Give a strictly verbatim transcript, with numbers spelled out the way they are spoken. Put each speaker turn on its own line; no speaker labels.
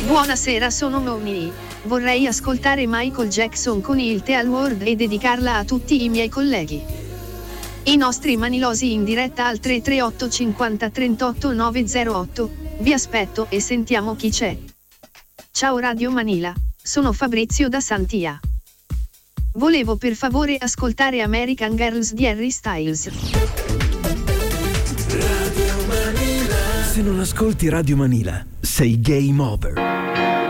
Buonasera, sono Moni. Vorrei ascoltare Michael Jackson con il Teal World e dedicarla a tutti i miei colleghi. I nostri manilosi in diretta al tre tre otto cinquanta trentotto novecentotto. Vi aspetto e sentiamo chi c'è. Ciao Radio Manila, sono Fabrizio da Santia. Volevo per favore ascoltare American Girls di Harry Styles.
Radio Manila. Se non ascolti Radio Manila, sei game over.